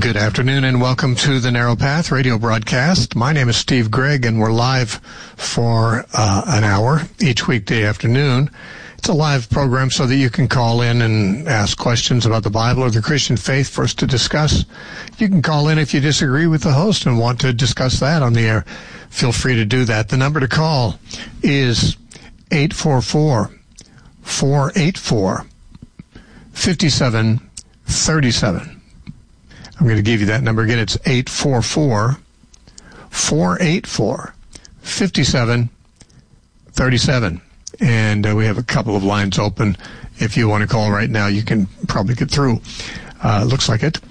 Good afternoon and welcome to the Narrow Path radio broadcast. My name is Steve Gregg and we're live for an hour each weekday afternoon. It's a live program so that you can call in and ask questions about the Bible or the Christian faith for us to discuss. You can call in if you disagree with the host and want to discuss that on the air. Feel free to do that. The number to call is 844-484-5737. I'm going to give you that number again. It's 844-484-5737. And we have a couple of lines open. If you want to call right now, you can probably get through. Looks like it.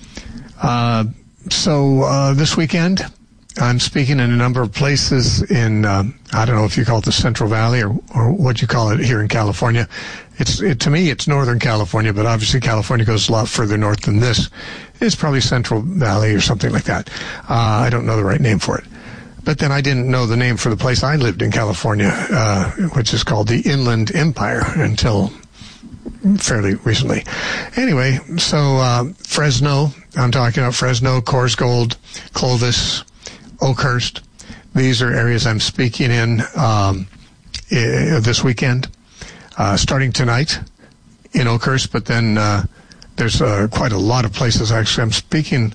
So this weekend, I'm speaking in a number of places in, I don't know if you call it the Central Valley or what you call it here in California. To me, it's Northern California, but obviously California goes a lot further north than this. It's probably Central Valley or something like that. I don't know the right name for it. But then I didn't know the name for the place I lived in California, which is called the Inland Empire until fairly recently. Anyway, so Fresno, I'm talking about Fresno, Corsgold, Clovis, Oakhurst. These are areas I'm speaking in this weekend, starting tonight in Oakhurst, but then there's quite a lot of places actually I'm speaking,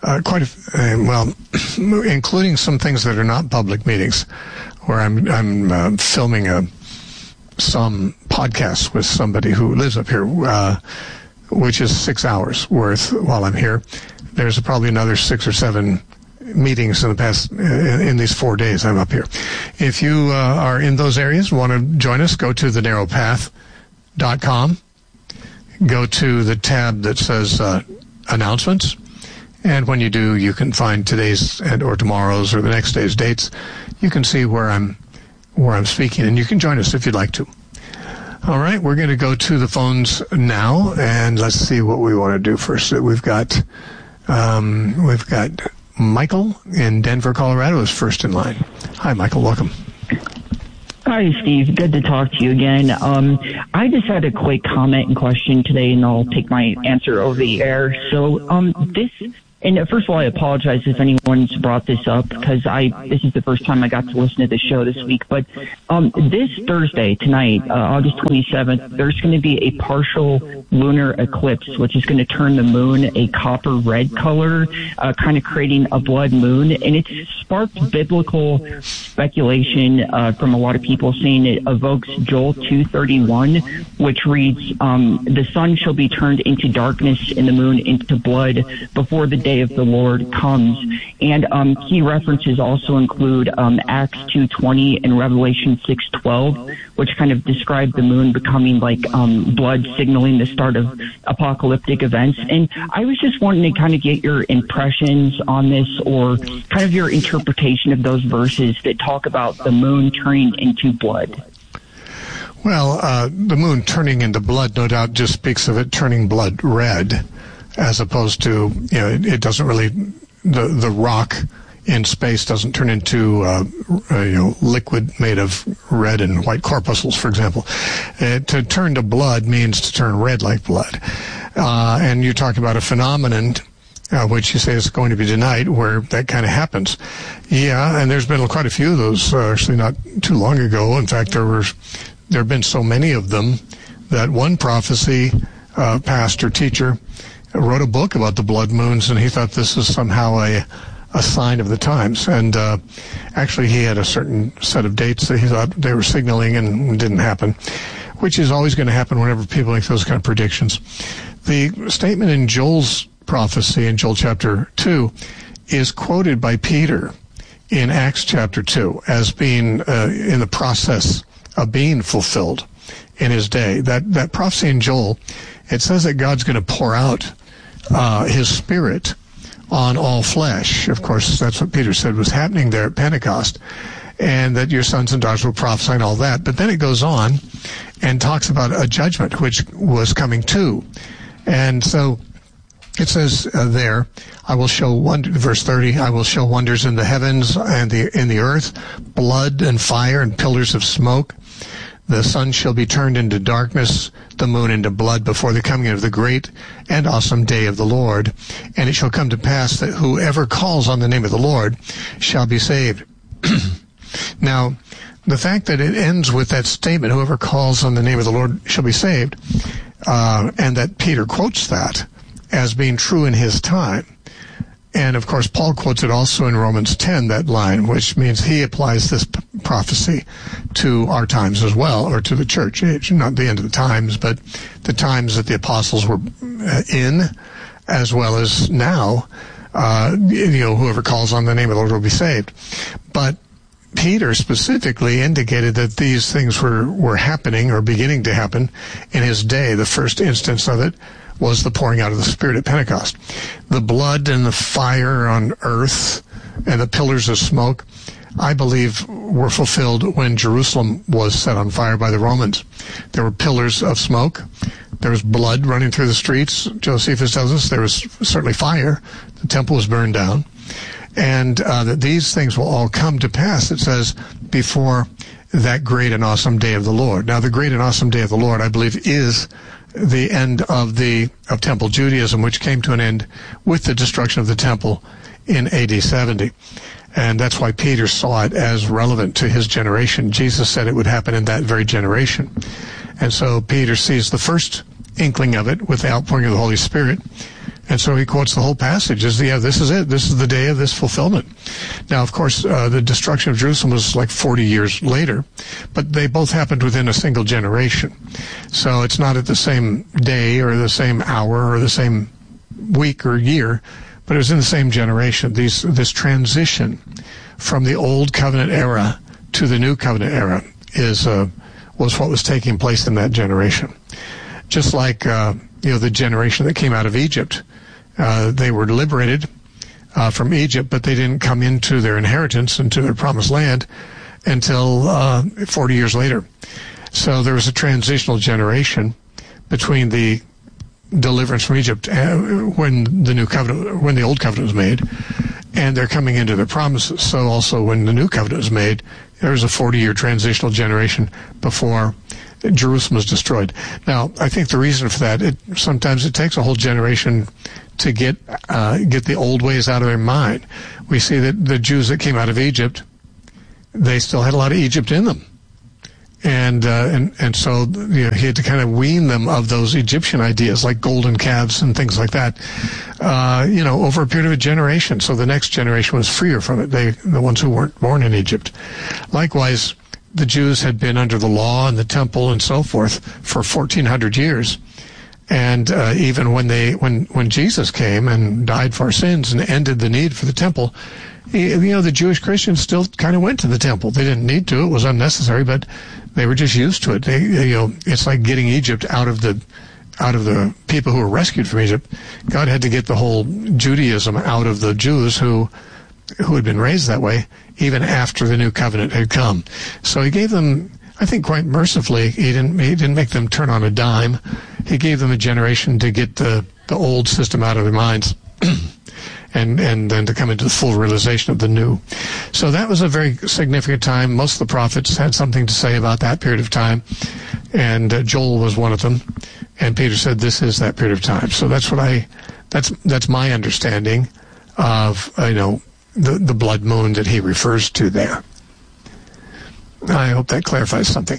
including some things that are not public meetings, where I'm filming some podcasts with somebody who lives up here, which is 6 hours worth while I'm here. There's probably another 6 or 7 meetings in these 4 days I'm up here. If you are in those areas, want to join us, go to thenarrowpath.com. Go to the tab that says announcements, and when you do, you can find today's or tomorrow's or the next day's dates. You can see where I'm speaking, and you can join us if you'd like to. All right, we're going to go to the phones now, and let's see what we want to do first. We've got Michael in Denver, Colorado is first in line. Hi, Michael. Welcome. Hi, Steve. Good to talk to you again. I just had a quick comment and question today, and I'll take my answer over the air. So, first of all, I apologize if anyone's brought this up, because this is the first time I got to listen to the show this week. But this Thursday, tonight, August 27th, there's going to be a partial lunar eclipse, which is going to turn the moon a copper red color, kind of creating a blood moon. And it's sparked biblical speculation from a lot of people, saying it evokes Joel 2:31, which reads, the sun shall be turned into darkness and the moon into blood before the day of the Lord comes. And key references also include Acts 2:20 and Revelation 6:12, which kind of describe the moon becoming like blood, signaling the start of apocalyptic events. And I was just wanting to kind of get your impressions on this, or kind of your interpretation of those verses that talk about the moon turning into blood. Well, the moon turning into blood, no doubt, just speaks of it turning blood red, as opposed to, it doesn't really, the rock in space doesn't turn into, liquid made of red and white corpuscles, for example. To turn to blood means to turn red like blood. And you talk about a phenomenon, which you say is going to be tonight, where that kind of happens. Yeah, and there's been quite a few of those, actually not too long ago. In fact, there have been so many of them that one prophecy, pastor, teacher, wrote a book about the blood moons, and he thought this was somehow a sign of the times. And actually, he had a certain set of dates that he thought they were signaling, and it didn't happen, which is always going to happen whenever people make those kind of predictions. The statement in Joel's prophecy in Joel chapter 2 is quoted by Peter in Acts chapter 2 as being in the process of being fulfilled in his day. That prophecy in Joel, it says that God's going to pour out his Spirit on all flesh. Of course, that's what Peter said was happening there at Pentecost, and that your sons and daughters will prophesy and all that. But then it goes on and talks about a judgment which was coming too. And so it says there, I will show verse 30, I will show wonders in the heavens and in the earth, blood and fire and pillars of smoke. The sun shall be turned into darkness, the moon into blood, before the coming of the great and awesome day of the Lord. And it shall come to pass that whoever calls on the name of the Lord shall be saved. Now, the fact that it ends with that statement, whoever calls on the name of the Lord shall be saved, and that Peter quotes that as being true in his time. And, of course, Paul quotes it also in Romans 10, that line, which means he applies this prophecy to our times as well, or to the church age. Not the end of the times, but the times that the apostles were in, as well as now. Whoever calls on the name of the Lord will be saved. But Peter specifically indicated that these things were happening or beginning to happen in his day. The first instance of it was the pouring out of the Spirit at Pentecost. The blood and the fire on earth and the pillars of smoke, I believe, were fulfilled when Jerusalem was set on fire by the Romans. There were pillars of smoke. There was blood running through the streets. Josephus tells us there was certainly fire. The temple was burned down. And that these things will all come to pass, it says, before that great and awesome day of the Lord. Now, the great and awesome day of the Lord, I believe, is the end of Temple Judaism, which came to an end with the destruction of the temple in AD 70. And that's why Peter saw it as relevant to his generation. Jesus said it would happen in that very generation. And so Peter sees the first inkling of it with the outpouring of the Holy Spirit. And so he quotes the whole passage as, this is it. This is the day of this fulfillment. Now, of course, the destruction of Jerusalem was like 40 years later, but they both happened within a single generation. So it's not at the same day or the same hour or the same week or year, but it was in the same generation. This transition from the old covenant era to the new covenant era was what was taking place in that generation. Just like the generation that came out of Egypt. They were liberated from Egypt, but they didn't come into their inheritance, into their promised land, until 40 years later. So there was a transitional generation between the deliverance from Egypt when the old covenant was made, and they're coming into their promises. So also when the new covenant was made, there was a 40-year transitional generation before Jerusalem was destroyed. Now, I think the reason for that, sometimes it takes a whole generation to get the old ways out of their mind. We see that the Jews that came out of Egypt, they still had a lot of Egypt in them. And so he had to kind of wean them of those Egyptian ideas like golden calves and things like that, over a period of a generation. So the next generation was freer from it, the ones who weren't born in Egypt. Likewise, the Jews had been under the law and the temple and so forth for 1,400 years. And even when Jesus came and died for our sins and ended the need for the temple, the Jewish Christians still kind of went to the temple. They didn't need to; it was unnecessary, but they were just used to it. It's like getting Egypt out of the people who were rescued from Egypt. God had to get the whole Judaism out of the Jews who had been raised that way, even after the new covenant had come. So he gave them, I think, quite mercifully. He didn't make them turn on a dime. He gave them a generation to get the old system out of their minds, and then to come into the full realization of the new. So that was a very significant time. Most of the prophets had something to say about that period of time, and Joel was one of them. And Peter said, "This is that period of time." So that's that's my understanding of the blood moon that he refers to there. I hope that clarifies something.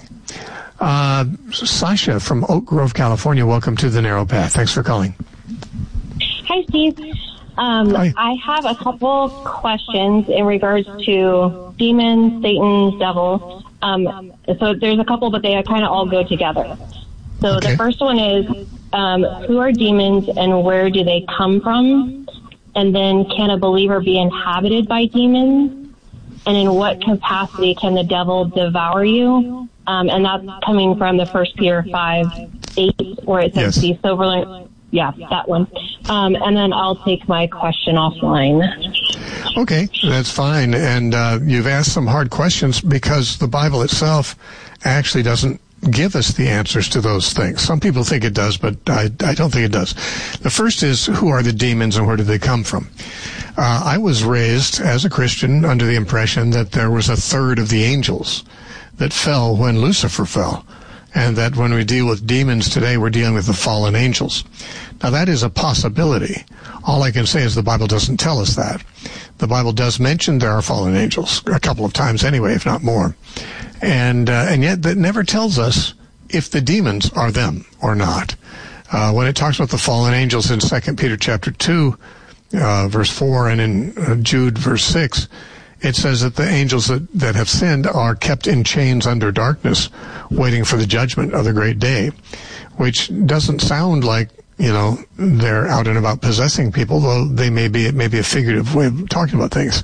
Sasha from Oak Grove, California, welcome to The Narrow Path. Thanks for calling. Hi, Steve. Hi. I have a couple questions in regards to demons, Satan, devil. So there's a couple, but they kind of all go together. So Okay. The first one is, who are demons and where do they come from? And then, can a believer be inhabited by demons? And in what capacity can the devil devour you? And that's coming from the 1 Peter 5:8, where it says, Yes. "Be sober." Yeah, that one. And then I'll take my question offline. Okay, that's fine. And you've asked some hard questions because the Bible itself actually doesn't give us the answers to those things. Some people think it does, but I don't think it does. The first is, who are the demons and where do they come from? I was raised as a Christian under the impression that there was a third of the angels that fell when Lucifer fell. and that when we deal with demons today, we're dealing with the fallen angels. Now, that is a possibility. All I can say is the Bible doesn't tell us that. The Bible does mention there are fallen angels a couple of times anyway, if not more. And yet that never tells us if the demons are them or not. When it talks about the fallen angels in 2 Peter chapter 2, verse 4, and in Jude verse 6, it says that the angels that have sinned are kept in chains under darkness, waiting for the judgment of the great day, which doesn't sound like, they're out and about possessing people, though it may be a figurative way of talking about things.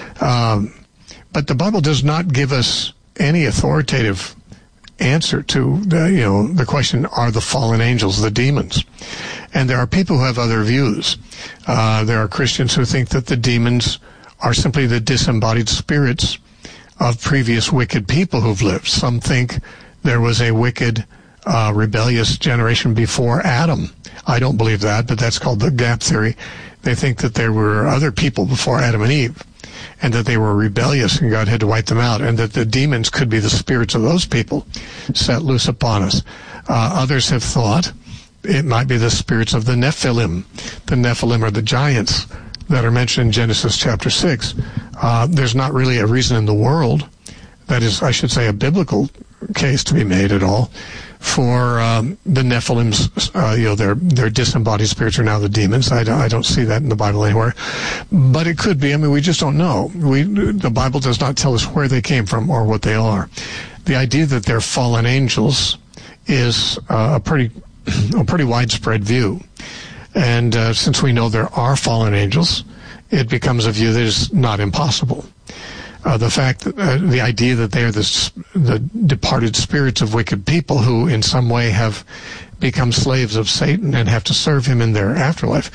But the Bible does not give us any authoritative answer to the question, are the fallen angels the demons? And there are people who have other views. There are Christians who think that the demons are simply the disembodied spirits of previous wicked people who've lived. Some think there was a wicked, rebellious generation before Adam. I don't believe that, but that's called the gap theory. They think that there were other people before Adam and Eve, and that they were rebellious and God had to wipe them out, and that the demons could be the spirits of those people set loose upon us. Others have thought it might be the spirits of the Nephilim. The Nephilim are the giants that are mentioned in Genesis chapter 6. There's not really a reason in the world, that is, I should say, a biblical case to be made at all, for the Nephilims, their disembodied spirits are now the demons. I don't see that in the Bible anywhere. But it could be. We just don't know. The Bible does not tell us where they came from or what they are. The idea that they're fallen angels is a pretty widespread view. And since we know there are fallen angels, it becomes a view that is not impossible. The fact that the idea that they are the departed spirits of wicked people who in some way have become slaves of Satan and have to serve him in their afterlife,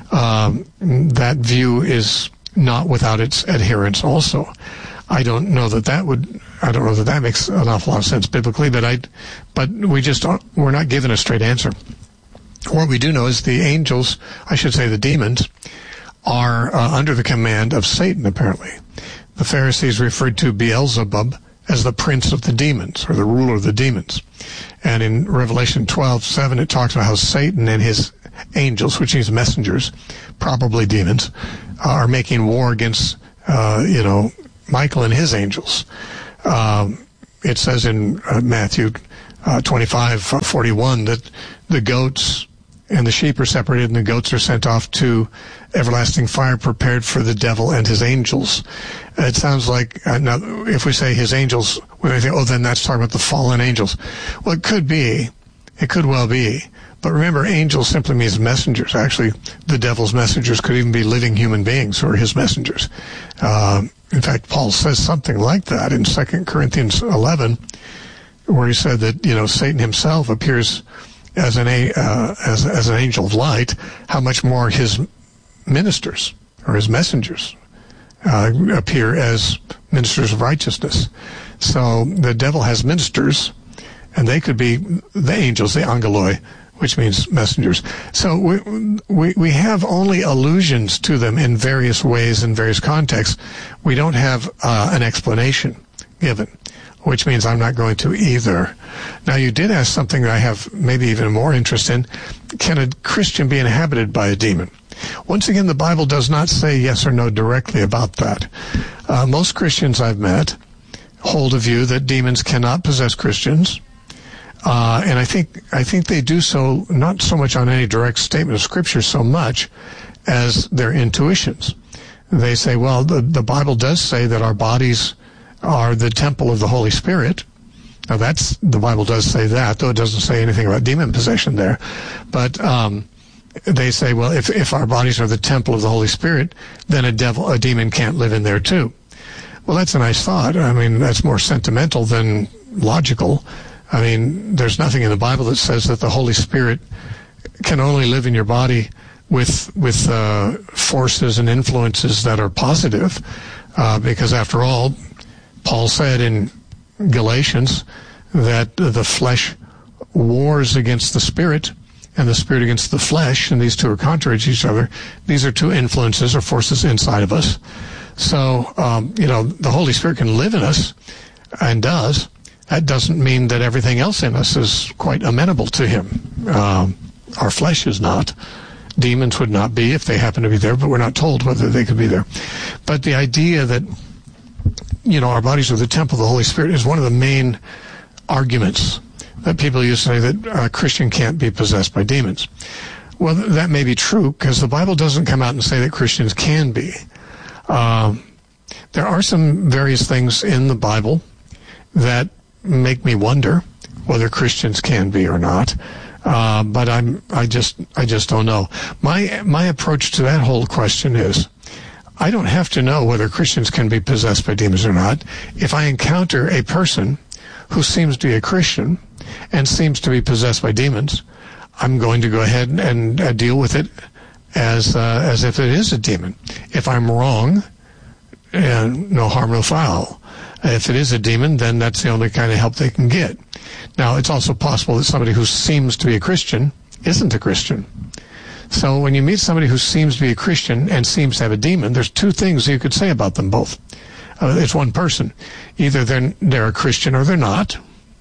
that view is not without its adherents also. I don't know that makes an awful lot of sense biblically, but we're not given a straight answer. What we do know is the angels, I should say the demons, are under the command of Satan, apparently. The Pharisees referred to Beelzebub as the prince of the demons, or the ruler of the demons. And in Revelation 12:7, it talks about how Satan and his angels, which means messengers, probably demons, are making war against, Michael and his angels. It says in Matthew 25:41 that the goats and the sheep are separated, and the goats are sent off to everlasting fire prepared for the devil and his angels. It sounds like, now, if we say his angels, we may think, then that's talking about the fallen angels. Well, it could be. It could well be. But remember, angels simply means messengers. Actually, the devil's messengers could even be living human beings who are his messengers. In fact, Paul says something like that in 2 Corinthians 11, where he said that, Satan himself appears as an angel of light. How much more his ministers or his messengers appear as ministers of righteousness. So the devil has ministers, and they could be the angels, the angeloi, which means messengers. So we have only allusions to them in various ways, in various contexts. We don't have an explanation given, which means I'm not going to either. Now, you did ask something that I have maybe even more interest in. Can a Christian be inhabited by a demon? Once again, the Bible does not say yes or no directly about that. Most Christians I've met hold a view that demons cannot possess Christians. And I think they do so not so much on any direct statement of Scripture so much as their intuitions. They say, well, the Bible does say that our bodies are the temple of the Holy Spirit. Now, the Bible does say that, though it doesn't say anything about demon possession there. But they say, well, if our bodies are the temple of the Holy Spirit, then a demon can't live in there too. Well, that's a nice thought. That's more sentimental than logical. There's nothing in the Bible that says that the Holy Spirit can only live in your body with forces and influences that are positive, because after all, Paul said in Galatians that the flesh wars against the spirit and the spirit against the flesh, and these two are contrary to each other. These are two influences or forces inside of us. So, the Holy Spirit can live in us, and does, that doesn't mean that everything else in us is quite amenable to him. Our flesh is not. Demons would not be if they happen to be there, but we're not told whether they could be there. But the idea that, our bodies are the temple of the Holy Spirit is one of the main arguments that people use to say that a Christian can't be possessed by demons. Well, that may be true, because the Bible doesn't come out and say that Christians can be. There are some various things in the Bible that make me wonder whether Christians can be or not. But I just don't know. My approach to that whole question is, I don't have to know whether Christians can be possessed by demons or not. If I encounter a person who seems to be a Christian and seems to be possessed by demons, I'm going to go ahead and deal with it as if it is a demon. If I'm wrong, no harm, no foul. If it is a demon, then that's the only kind of help they can get. Now, it's also possible that somebody who seems to be a Christian isn't a Christian. So when you meet somebody who seems to be a Christian and seems to have a demon, there's two things you could say about them both. It's one person. Either they're a Christian or they're not,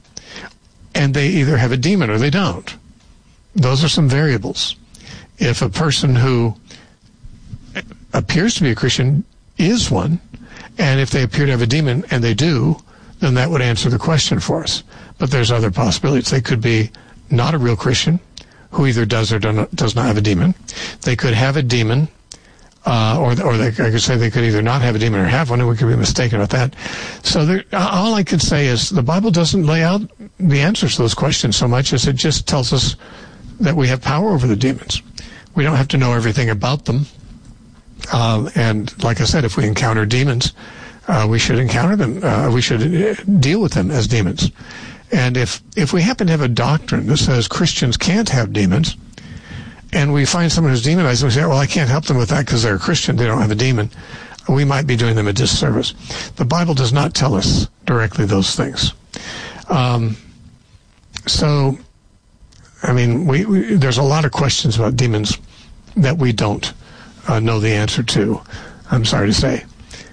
and they either have a demon or they don't. Those are some variables. If a person who appears to be a Christian is one, and if they appear to have a demon, and they do, then that would answer the question for us. But there's other possibilities. They could be not a real Christian, who either does or does not have a demon. They could have a demon, or I could say they could either not have a demon or have one, and we could be mistaken about that. So all I could say is the Bible doesn't lay out the answers to those questions so much as it just tells us that we have power over the demons. We don't have to know everything about them. And like I said, if we encounter demons, we should encounter them. We should deal with them as demons. And if we happen to have a doctrine that says Christians can't have demons, and we find someone who's demonized, and we say, well, I can't help them with that because they're a Christian, they don't have a demon, we might be doing them a disservice. The Bible does not tell us directly those things. So, I mean, there's a lot of questions about demons that we don't know the answer to, I'm sorry to say.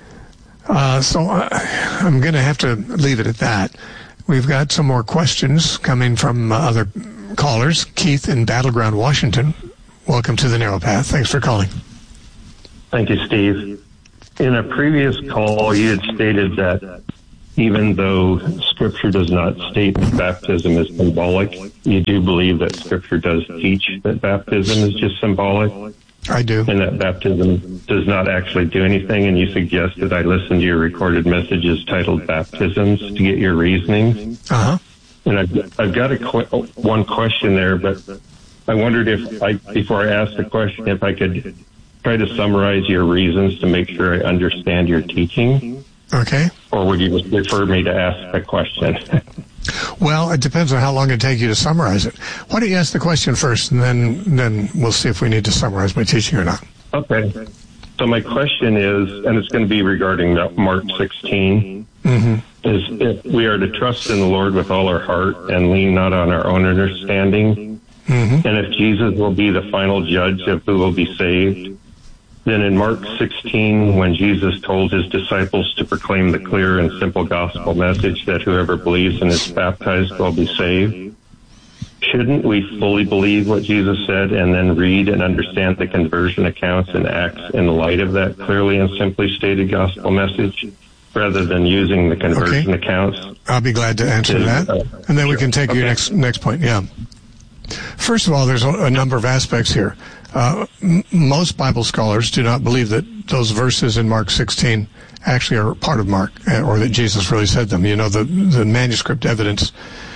So I'm going to have to leave it at that. We've got some more questions coming from other callers. Keith in Battleground, Washington. Welcome to the Narrow Path. Thanks for calling. Thank you, Steve. In a previous call, you had stated that even though Scripture does not state that baptism is symbolic, you do believe that Scripture does teach that baptism is just symbolic? I do. And that baptism does not actually do anything, and you suggested I listen to your recorded messages titled Baptisms to get your reasoning. Uh-huh. And I've got one question there, but I wondered before I asked the question, if I could try to summarize your reasons to make sure I understand your teaching. Okay. Or would you just prefer me to ask a question? Well, it depends on how long it takes you to summarize it. Why don't you ask the question first, and then we'll see if we need to summarize my teaching or not. Okay. So my question is, and it's going to be regarding Mark 16, is if we are to trust in the Lord with all our heart and lean not on our own understanding, and if Jesus will be the final judge of who will be saved, then in Mark 16, when Jesus told his disciples to proclaim the clear and simple gospel message that whoever believes and is baptized will be saved, shouldn't we fully believe what Jesus said and then read and understand the conversion accounts and Acts in light of that clearly and simply stated gospel message, rather than using the conversion accounts? I'll be glad to answer that. And then we can take your next point. Yeah. First of all, there's a number of aspects here. Most Bible scholars do not believe that those verses in Mark 16 actually are part of Mark, or that Jesus really said them. You know, the manuscript evidence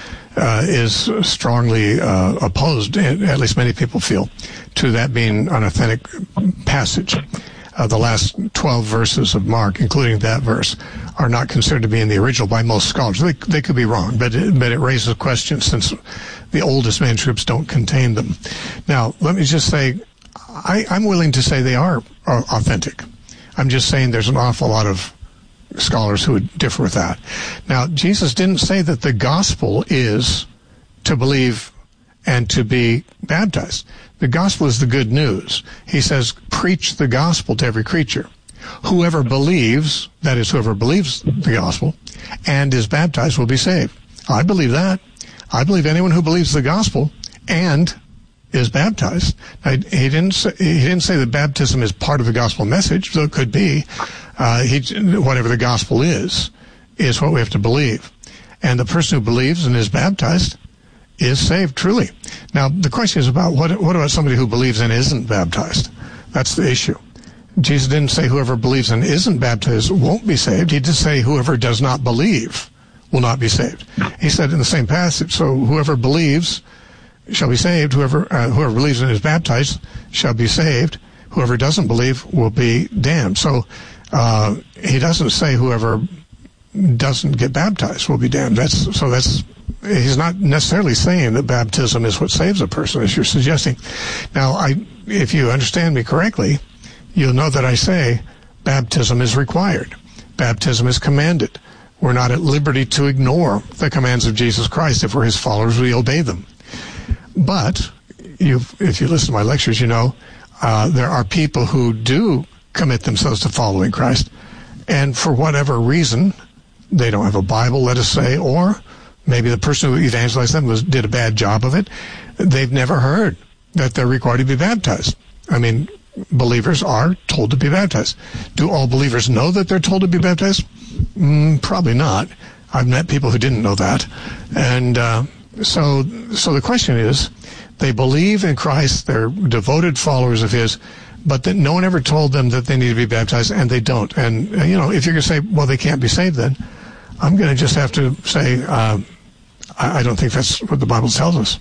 is strongly opposed, at least many people feel, to that being an authentic passage. The last 12 verses of Mark, including that verse, are not considered to be in the original by most scholars. They could be wrong, but it raises questions since the oldest manuscripts don't contain them. Now, let me just say, I'm willing to say they are authentic. I'm just saying there's an awful lot of scholars who would differ with that. Now, Jesus didn't say that the gospel is to believe and to be baptized. The gospel is the good news. He says, preach the gospel to every creature. Whoever believes, that is, whoever believes the gospel and is baptized will be saved. I believe that. I believe anyone who believes the gospel and is baptized. He didn't say that baptism is part of the gospel message, though it could be. Whatever the gospel is what we have to believe. And the person who believes and is baptized is saved truly. Now, the question is about what about somebody who believes and isn't baptized? That's the issue. Jesus didn't say whoever believes and isn't baptized won't be saved. He did say whoever does not believe will not be saved. He said in the same passage, so whoever believes shall be saved. Whoever believes and is baptized shall be saved. Whoever doesn't believe will be damned. So he doesn't say whoever doesn't get baptized will be damned. He's not necessarily saying that baptism is what saves a person, as you're suggesting. Now, if you understand me correctly, you'll know that I say baptism is required. Baptism is commanded. We're not at liberty to ignore the commands of Jesus Christ. If we're his followers, we obey them. But if you listen to my lectures, you know there are people who do commit themselves to following Christ, and for whatever reason, they don't have a Bible, let us say, or maybe the person who evangelized them did a bad job of it. They've never heard that they're required to be baptized. I mean, believers are told to be baptized. Do all believers know that they're told to be baptized? Probably not. I've met people who didn't know that. And so the question is, they believe in Christ, they're devoted followers of his, but that no one ever told them that they need to be baptized, and they don't. And, if you're going to say, well, they can't be saved then, I'm going to just have to say, I don't think that's what the Bible tells us.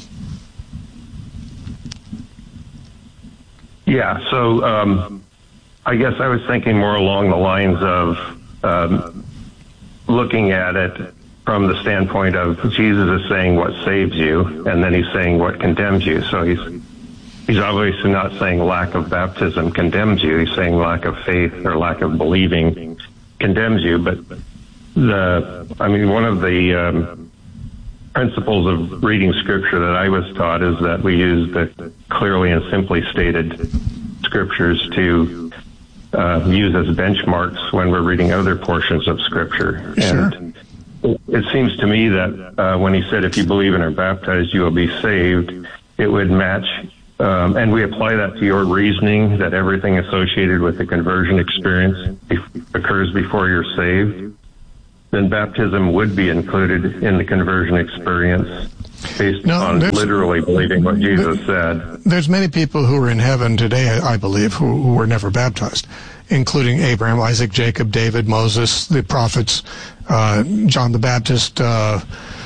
Yeah, so I guess I was thinking more along the lines of looking at it from the standpoint of Jesus is saying what saves you, and then he's saying what condemns you. So he's obviously not saying lack of baptism condemns you. He's saying lack of faith or lack of believing condemns you. But one of the principles of reading Scripture that I was taught is that we use the clearly and simply stated Scriptures to use as benchmarks when we're reading other portions of Scripture. Sure. And it seems to me that when he said, if you believe and are baptized, you will be saved, it would match. And we apply that to your reasoning that everything associated with the conversion experience occurs before you're saved. Then baptism would be included in the conversion experience based on literally believing what Jesus said. There's many people who are in heaven today, I believe, who were never baptized, including Abraham, Isaac, Jacob, David, Moses, the prophets, John the Baptist, the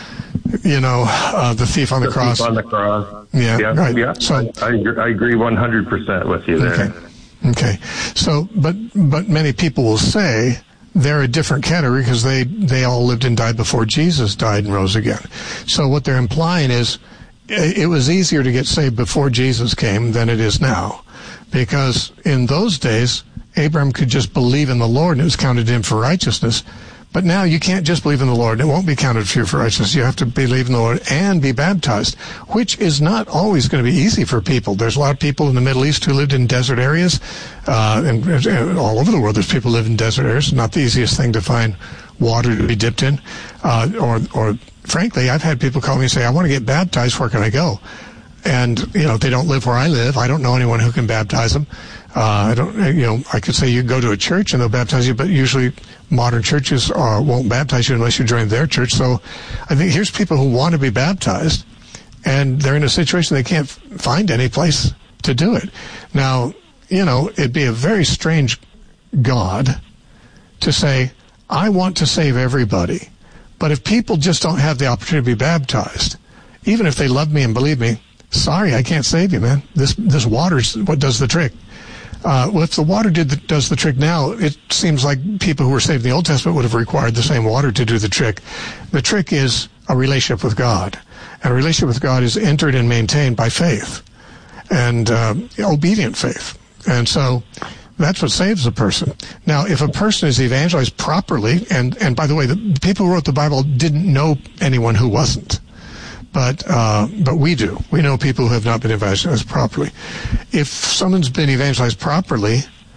thief on the cross. Thief on the cross. Yeah, right. Yeah. So I agree 100% with you there. Okay. So, but many people will say they're a different category because they all lived and died before Jesus died and rose again. So what they're implying is it was easier to get saved before Jesus came than it is now, because in those days Abraham could just believe in the Lord and it was counted to him for righteousness. But now you can't just believe in the Lord. It won't be counted for you for righteousness. You have to believe in the Lord and be baptized, which is not always going to be easy for people. There's a lot of people in the Middle East who lived in desert areas. And all over the world there's people who live in desert areas. It's not the easiest thing to find water to be dipped in. Or frankly, I've had people call me and say, I want to get baptized. Where can I go? And, they don't live where I live. I don't know anyone who can baptize them. I could say you go to a church and they'll baptize you, but usually modern churches won't baptize you unless you join their church. So I think here's people who want to be baptized, and they're in a situation they can't find any place to do it. Now, it'd be a very strange God to say, I want to save everybody, but if people just don't have the opportunity to be baptized, even if they love me and believe me, sorry, I can't save you, man. This water's what does the trick. Well, if the water does the trick now, it seems like people who were saved in the Old Testament would have required the same water to do the trick. The trick is a relationship with God. And a relationship with God is entered and maintained by faith and obedient faith. And so that's what saves a person. Now, if a person is evangelized properly, and by the way, the people who wrote the Bible didn't know anyone who wasn't. But we do. We know people who have not been evangelized properly. If someone's been evangelized properly,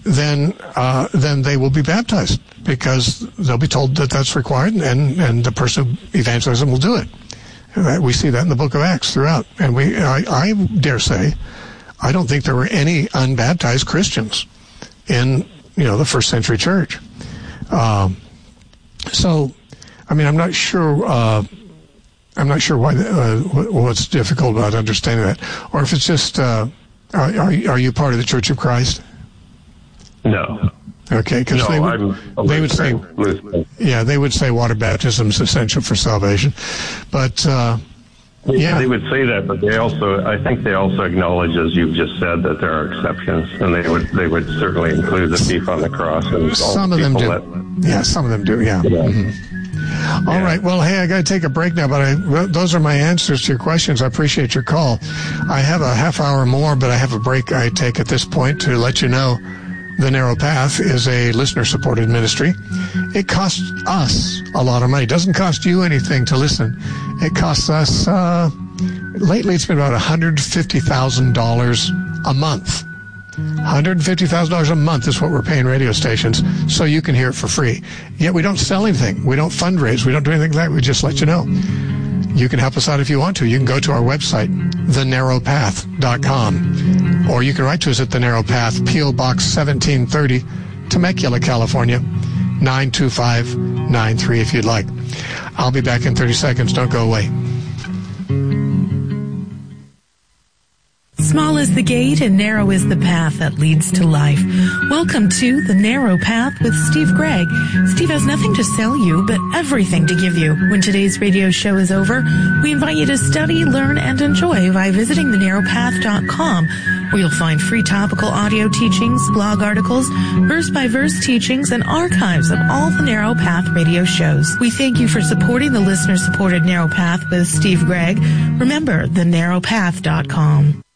then they will be baptized, because they'll be told that that's required, and the person of evangelism will do it. We see that in the book of Acts throughout. And I dare say, I don't think there were any unbaptized Christians in, the first century church. So, I mean, I'm not sure why, what's difficult about understanding that. Or if it's just, are you part of the Church of Christ? No. Okay, because they would say, they would say water baptism is essential for salvation, but they would say that, but I think they also acknowledge, as you've just said, that there are exceptions, and they would certainly include the thief on the cross. And some of them do. Some of them do. Yeah. Mm-hmm. All right. Well, hey, I got to take a break now, but those are my answers to your questions. I appreciate your call. I have a half hour more, but I have a break I take at this point to let you know. The Narrow Path is a listener-supported ministry. It costs us a lot of money. It doesn't cost you anything to listen. It costs us, lately it's been about $150,000 a month. $150,000 a month is what we're paying radio stations, so you can hear it for free. Yet we don't sell anything. We don't fundraise. We don't do anything like that. We just let you know. You can help us out if you want to. You can go to our website, thenarrowpath.com, or you can write to us at The Narrow Path, P.O. Box 1730, Temecula, California, 92593 if you'd like. I'll be back in 30 seconds. Don't go away. Small is the gate and narrow is the path that leads to life. Welcome to The Narrow Path with Steve Gregg. Steve has nothing to sell you, but everything to give you. When today's radio show is over, we invite you to study, learn, and enjoy by visiting thenarrowpath.com, where you'll find free topical audio teachings, blog articles, verse-by-verse teachings, and archives of all the Narrow Path radio shows. We thank you for supporting the listener-supported Narrow Path with Steve Gregg. Remember, thenarrowpath.com.